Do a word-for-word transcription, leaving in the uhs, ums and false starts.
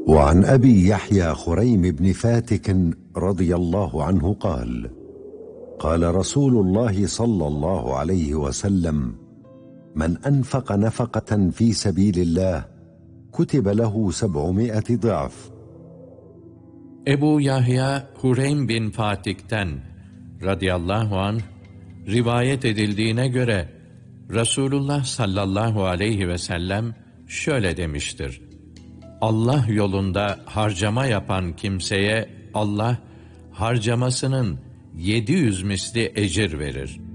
وعن أبي يحيى خريم بن فاتك رضي الله عنه قال: قال رسول الله صلى الله عليه وسلم: من أنفق نفقة في سبيل الله كتب له سبعمائة ضعف. Ebu Yahya Hureym bin Fatik'ten radıyallahu anh rivayet edildiğine göre Resulullah sallallahu aleyhi ve sellem şöyle demiştir: Allah yolunda harcama yapan kimseye Allah harcamasının yedi yüz misli ecir verir.